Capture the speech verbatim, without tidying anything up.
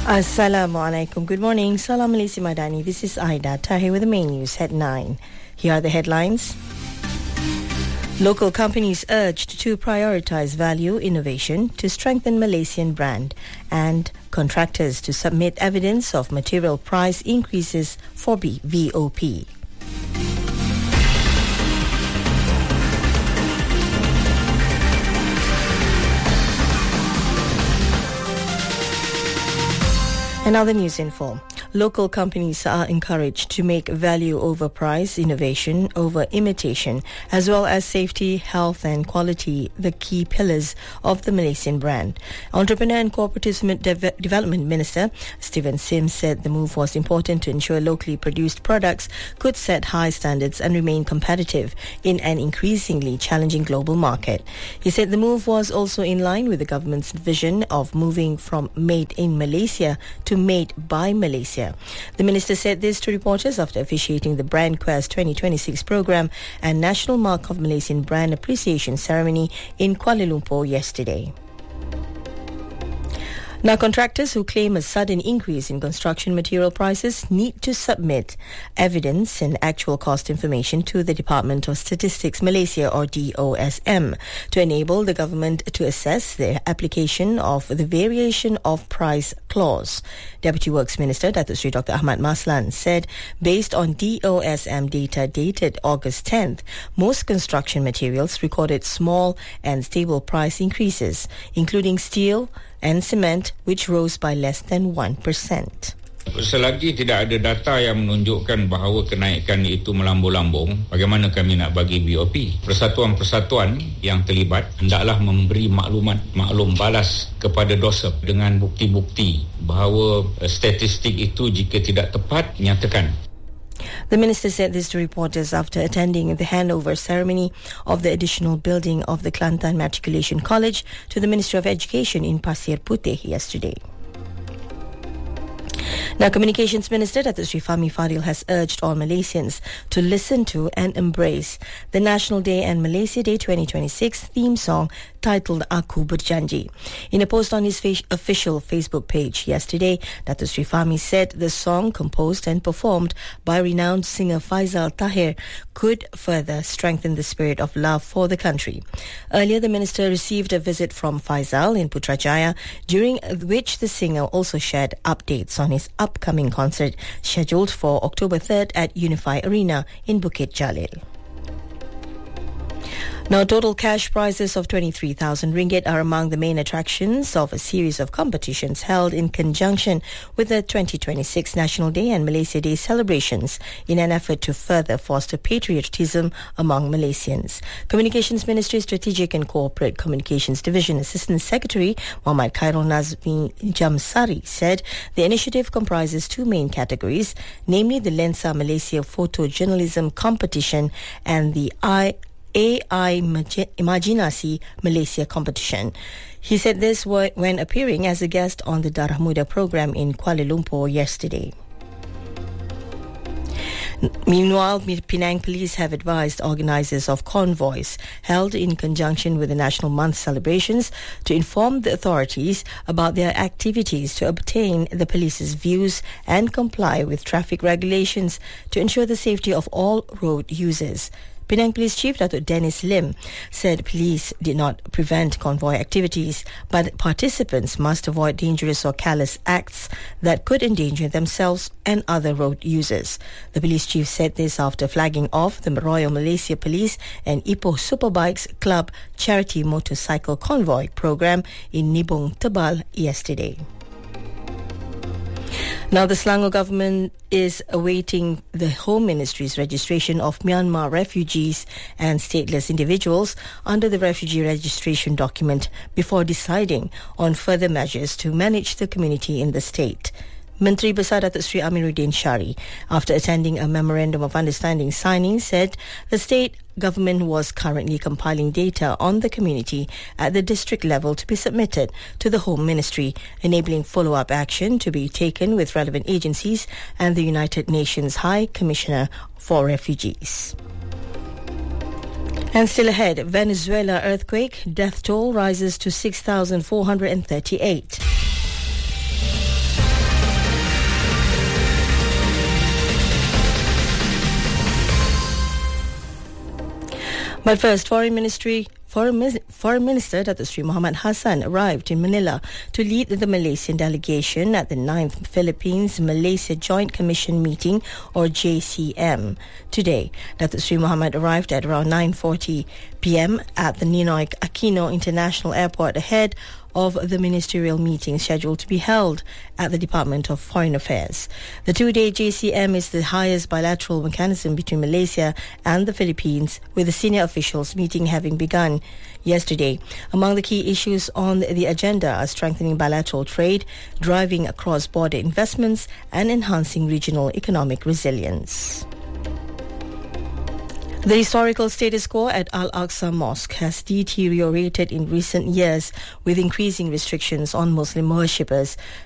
Assalamu alaikum. Good morning. Salam Malaysia Madani. This is Aida Tahir with the main news at nine. Here are the headlines. Local companies urged to prioritize value innovation to strengthen Malaysian brand, and contractors to submit evidence of material price increases for V O P. Another news info. Local companies are encouraged to make value over price, innovation over imitation, as well as safety, health and quality the key pillars of the Malaysian brand. Entrepreneur and Cooperative De- Development Minister Stephen Sims said the move was important to ensure locally produced products could set high standards and remain competitive in an increasingly challenging global market. He said the move was also in line with the government's vision of moving from made in Malaysia to made by Malaysia. The minister said this to reporters after officiating the Brand Quest twenty twenty-six program and National Mark of Malaysian Brand Appreciation ceremony in Kuala Lumpur yesterday. Now, contractors who claim a sudden increase in construction material prices need to submit evidence and actual cost information to the Department of Statistics Malaysia, or D O S M, to enable the government to assess the application of the variation of price clause. Deputy Works Minister Datuk Seri Doctor Ahmad Maslan said based on D O S M data dated August tenth, most construction materials recorded small and stable price increases, including steel and cement, which rose by less than one percent. Selagi tidak ada data yang menunjukkan bahawa kenaikan itu melambung-lambung, bagaimana kami nak bagi B O P? Persatuan-persatuan yang terlibat hendaklah memberi maklumat maklum balas kepada D O S M dengan bukti-bukti bahawa statistik itu jika tidak tepat, nyatakan. The minister said this to reporters after attending the handover ceremony of the additional building of the Kelantan Matriculation College to the Ministry of Education in Pasir Putih yesterday. Now, Communications Minister Datuk Seri Fahmi Fadil has urged all Malaysians to listen to and embrace the National Day and Malaysia Day twenty twenty-six theme song titled Aku Berjanji. In a post on his fa- official Facebook page yesterday, Datuk Seri Fahmi said the song, composed and performed by renowned singer Faizal Tahir, could further strengthen the spirit of love for the country. Earlier, the minister received a visit from Faizal in Putrajaya, during which the singer also shared updates on his upcoming concert scheduled for October third at Unify Arena in Bukit Jalil. Now, total cash prizes of twenty-three thousand ringgit are among the main attractions of a series of competitions held in conjunction with the twenty twenty-six National Day and Malaysia Day celebrations in an effort to further foster patriotism among Malaysians. Communications Ministry Strategic and Corporate Communications Division Assistant Secretary Muhammad Khairul Nazmi Jamsari said the initiative comprises two main categories, namely the Lensa Malaysia Photojournalism Competition and the I A I Imaginasi Malaysia competition. He said this when appearing as a guest on the Darah Muda program in Kuala Lumpur yesterday. Meanwhile, Penang Police have advised organisers of convoys held in conjunction with the National Month celebrations to inform the authorities about their activities to obtain the police's views and comply with traffic regulations to ensure the safety of all road users. Penang Police Chief Datuk Dennis Lim said police did not prevent convoy activities, but participants must avoid dangerous or callous acts that could endanger themselves and other road users. The police chief said this after flagging off the Royal Malaysia Police and Ipoh Superbikes Club charity motorcycle convoy program in Nibong Tebal yesterday. Now, the Selangor government is awaiting the Home Ministry's registration of Myanmar refugees and stateless individuals under the refugee registration document before deciding on further measures to manage the community in the state. Menteri Besar Datuk Seri Amiruddin Shari, after attending a Memorandum of Understanding signing, said the state government was currently compiling data on the community at the district level to be submitted to the Home Ministry, enabling follow-up action to be taken with relevant agencies and the United Nations High Commissioner for Refugees. And still ahead, Venezuela earthquake, death toll rises to six thousand four hundred thirty-eight. But first, Foreign Ministry Foreign, Foreign Minister Datuk Seri Mohamad Hassan arrived in Manila to lead the Malaysian delegation at the ninth Philippines-Malaysia Joint Commission meeting, or J C M. Today, Datuk Seri Mohamad arrived at around nine forty p m at the Ninoy Aquino International Airport ahead of the ministerial meeting scheduled to be held at the Department of Foreign Affairs. The two-day J C M is the highest bilateral mechanism between Malaysia and the Philippines, with the senior officials meeting having begun yesterday. Among the key issues on the agenda are strengthening bilateral trade, driving cross-border investments, and enhancing regional economic resilience. The historical status quo at Al-Aqsa Mosque has deteriorated in recent years with increasing restrictions on Muslim worshippers.